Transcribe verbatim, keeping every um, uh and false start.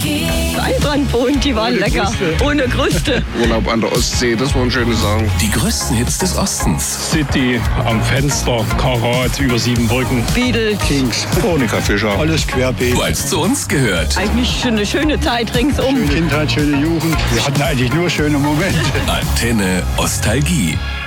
Weinbrandbohnen, die waren Ohne lecker. Kruste. Ohne Kruste. Urlaub an der Ostsee, das waren schöne Sachen. Die größten Hits des Ostens. City, am Fenster, Karat, über sieben Brücken. Beatles. Kings, Monika Fischer. alles querbeet. Weil es zu uns gehört. Eigentlich schon eine schöne Zeit ringsum. Schöne Kindheit, schöne Jugend. Wir hatten eigentlich nur schöne Momente. Antenne Ostalgie.